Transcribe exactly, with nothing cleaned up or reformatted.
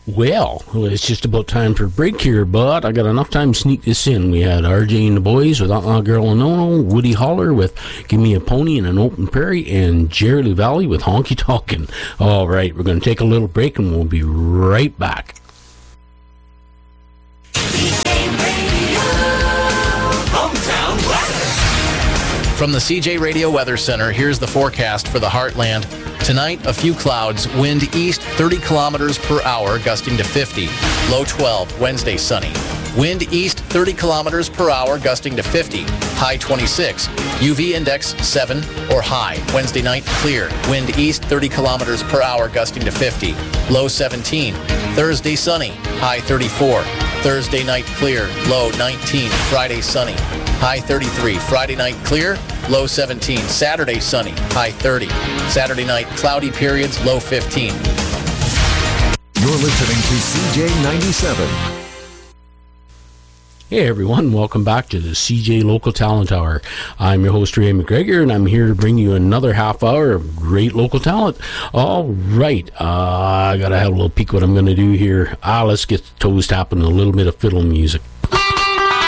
Well, it's just about time for a break here, but I got enough time to sneak this in. We had R J and the Boys with Outlaw Girl and No-No, Woody Holler with Give Me a Pony and an Open Prairie, and Jerry Lee Valley with Honky Tonkin'. All right, we're going to take a little break and we'll be right back. From the C J Radio Weather Center, here's the forecast for the Heartland. Tonight, a few clouds, wind east thirty kilometers per hour, gusting to fifty. Low twelve, Wednesday sunny. Wind east thirty kilometers per hour, gusting to fifty. High twenty-six. U V index seven or high. Wednesday night clear. Wind east thirty kilometers per hour, gusting to fifty. Low seventeen. Thursday sunny. High thirty-four. Thursday night clear. Low nineteen. Friday sunny. High thirty-three. Friday night clear. Low seventeen. Saturday sunny. High thirty. Saturday night cloudy periods. Low fifteen. You're listening to C J ninety-seven. Hey everyone, welcome back to the C J Local Talent Hour. I'm your host Ray McGregor, and I'm here to bring you another half hour of great local talent. All right, uh, I gotta have a little peek what I'm gonna do here. Ah, let's get the toes tapping, a little bit of fiddle music.